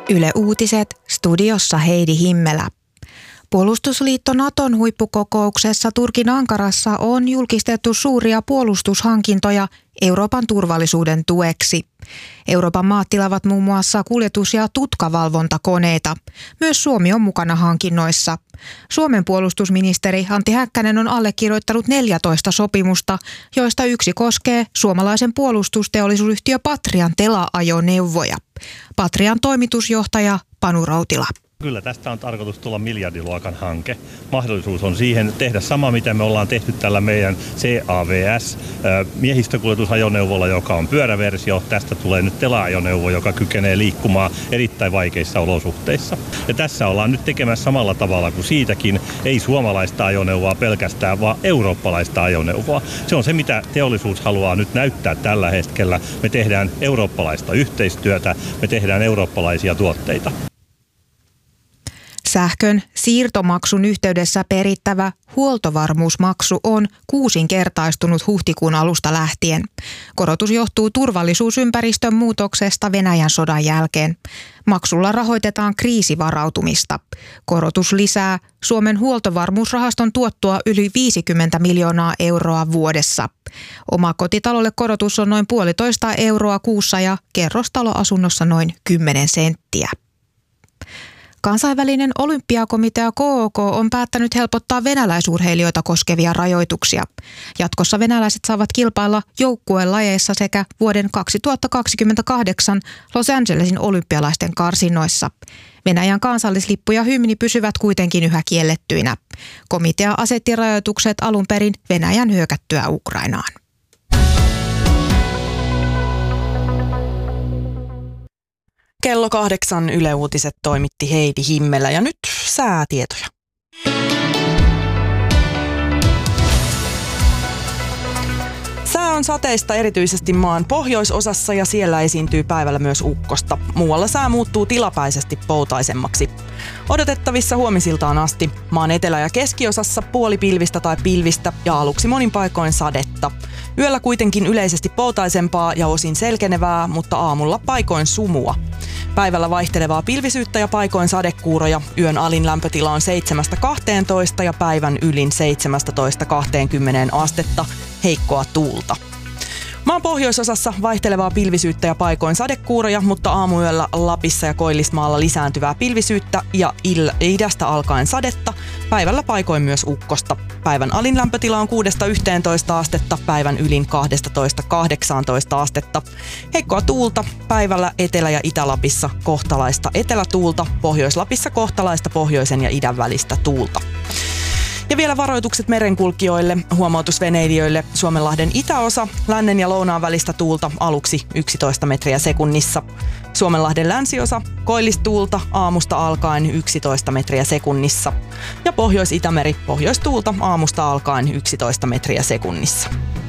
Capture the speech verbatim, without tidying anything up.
Yle Uutiset, studiossa Heidi Himmelä. Puolustusliitto Naton huippukokouksessa Turkin Ankarassa on julkistettu suuria puolustushankintoja Euroopan turvallisuuden tueksi. Euroopan maat tilaavat muun muassa kuljetus- ja tutkavalvontakoneita. Myös Suomi on mukana hankinnoissa. Suomen puolustusministeri Antti Häkkänen on allekirjoittanut neljätoista sopimusta, joista yksi koskee suomalaisen puolustusteollisuusyhtiö Patrian tela-ajoneuvoja. Patrian toimitusjohtaja Panu Rautila. Kyllä tästä on tarkoitus tulla miljardiluokan hanke. Mahdollisuus on siihen tehdä sama, mitä me ollaan tehty tällä meidän C A V S-miehistökuljetusajoneuvolla, joka on pyöräversio. Tästä tulee nyt tela-ajoneuvo, joka kykenee liikkumaan erittäin vaikeissa olosuhteissa. Ja tässä ollaan nyt tekemässä samalla tavalla kuin siitäkin, ei suomalaista ajoneuvoa pelkästään, vaan eurooppalaista ajoneuvoa. Se on se, mitä teollisuus haluaa nyt näyttää tällä hetkellä. Me tehdään eurooppalaista yhteistyötä, me tehdään eurooppalaisia tuotteita. Sähkön siirtomaksun yhteydessä perittävä huoltovarmuusmaksu on kuusinkertaistunut huhtikuun alusta lähtien. Korotus johtuu turvallisuusympäristön muutoksesta Venäjän sodan jälkeen. Maksulla rahoitetaan kriisivarautumista. Korotus lisää Suomen huoltovarmuusrahaston tuottoa yli viisikymmentä miljoonaa euroa vuodessa. Omakotitalolle korotus on noin puolitoista euroa kuussa ja kerrostaloasunnossa noin kymmenen senttiä. Kansainvälinen olympiakomitea K O K on päättänyt helpottaa venäläisurheilijoita koskevia rajoituksia. Jatkossa venäläiset saavat kilpailla joukkuelajeissa sekä vuoden kaksituhattakaksikymmentäkahdeksan Los Angelesin olympialaisten karsinnoissa. Venäjän kansallislippu ja hymni pysyvät kuitenkin yhä kiellettyinä. Komitea asetti rajoitukset alun perin Venäjän hyökättyä Ukrainaan. Kello kahdeksan Yle Uutiset toimitti Heidi Himmelä ja nyt säätietoja. Sää on sateista erityisesti maan pohjoisosassa ja siellä esiintyy päivällä myös ukkosta. Muualla sää muuttuu tilapäisesti poutaisemmaksi. Odotettavissa huomisiltaan asti maan etelä- ja keskiosassa puolipilvistä tai pilvistä ja aluksi monin paikoin sadetta. Yöllä kuitenkin yleisesti poutaisempaa ja osin selkenevää, mutta aamulla paikoin sumua. Päivällä vaihtelevaa pilvisyyttä ja paikoin sadekuuroja. Yön alin lämpötila on seitsemästä kahteentoista ja päivän ylin seitsemästätoista kahteenkymmeneen astetta. Heikkoa tuulta. Maan pohjoisosassa vaihtelevaa pilvisyyttä ja paikoin sadekuuroja, mutta aamuyöllä Lapissa ja Koillismaalla lisääntyvää pilvisyyttä ja il- idästä alkaen sadetta. Päivällä paikoin myös ukkosta. Päivän alin lämpötila on kuudesta yhteentoista astetta, päivän ylin kahdestatoista kahdeksaantoista astetta. Heikkoa tuulta, päivällä Etelä- ja Itä-Lapissa kohtalaista etelätuulta, Pohjois-Lapissa kohtalaista pohjoisen ja idän välistä tuulta. Ja vielä varoitukset merenkulkijoille, huomautusveneilijöille. Suomenlahden itäosa, lännen ja lounaan välistä tuulta aluksi yksitoista metriä sekunnissa. Suomenlahden länsiosa, koillistuulta aamusta alkaen yksitoista metriä sekunnissa. Ja Pohjois-Itämeri, pohjoistuulta aamusta alkaen yksitoista metriä sekunnissa.